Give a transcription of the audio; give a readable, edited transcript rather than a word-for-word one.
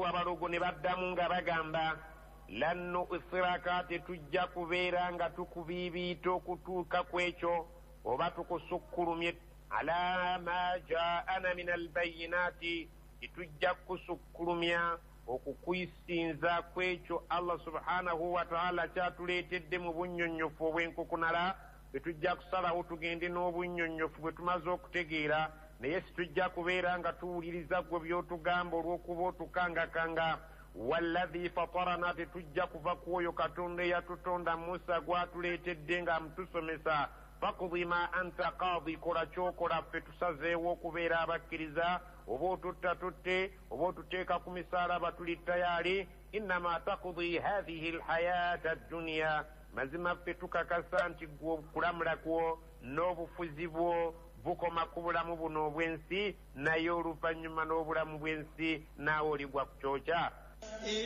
abalogo ne baddamu nga bagamba lan nu'thiraka, tetujja kubeera nga tukubiibiita okutuuka ku ekyo oba tukusukkulumye ala ma jaana min albayinaati, tetujja kusukkulumya okukwisinza ku ekyo Allah subhanahu wa ta'ala kyatuleetedde mu bunnyonnyofu obw'enkukunala. Tetujja kusalawo tugende n'obunnyonnyofu bwe tumaze okutegeera, naye situjja kubeera nga tuwuliriza gwe by'otugamba olw'okuba otukangakanga. Wallazi fatarana, tetujja kuva ku oyo Katonda eyatutonda Musa gwatuleetedde nga mutusomesa. Faqdi ma anta qaadi, kola kyokola, ffe tusazeewo okubeera abakkiriza. Oba otutta tutte, oba otuteeka ku misaalaba tuli tayaali. Innama taqdi hadhihi alhayata addunya, mazima ffe tukakasa nti gwe okulamula kwo n'obufuzi bwo bukoma ku bulamu buno obw'ensi, naye oluvannyuma n'obulamu bw'ensi naawe oligwa ku kyokya.